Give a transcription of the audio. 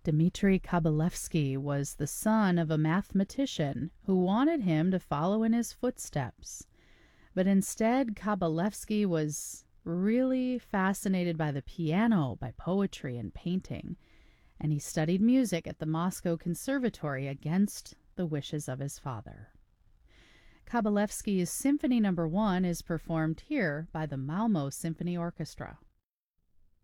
Dmitri Kabalevsky was the son of a mathematician who wanted him to follow in his footsteps. But instead, Kabalevsky was really fascinated by the piano, by poetry and painting, and he studied music at the Moscow Conservatory against the wishes of his father. Kabalevsky's Symphony No. 1 is performed here by the Malmo Symphony Orchestra.